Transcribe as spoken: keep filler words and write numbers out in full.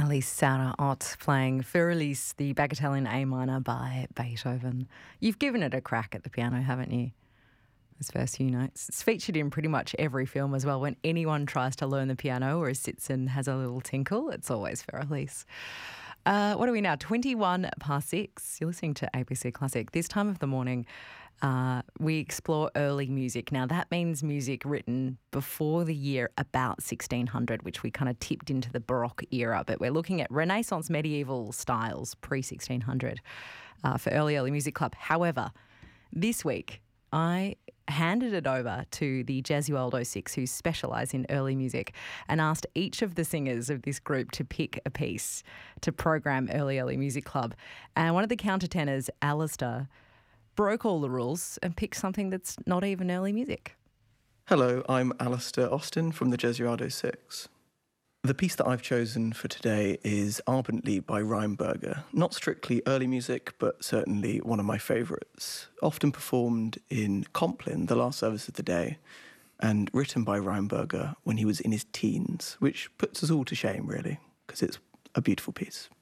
Alice Sarah Ott playing Fur-Elise, the Bagatelle in A minor by Beethoven. You've given it a crack at the piano, haven't you? Those first few notes. It's featured in pretty much every film as well. When anyone tries to learn the piano or sits and has a little tinkle, it's always Fur-Elise. Uh, what are we now? twenty-one past six. You're listening to A B C Classic. This time of the morning, uh, we explore early music. Now, that means music written before the year about sixteen hundred, which we kind of tipped into the Baroque era. But we're looking at Renaissance medieval styles pre sixteen hundred uh, for Early Early Music Club. However, this week, I handed it over to the Gesualdo Six, who specialise in early music, and asked each of the singers of this group to pick a piece to program Early Early Music Club. And one of the countertenors, Alistair, broke all the rules and picked something that's not even early music. Hello, I'm Alistair Austin from the Gesualdo Six. The piece that I've chosen for today is Abendlied by Rheinberger. Not strictly early music, but certainly one of my favourites. Often performed in Compline, the last service of the day, and written by Rheinberger when he was in his teens, which puts us all to shame, really, because it's a beautiful piece.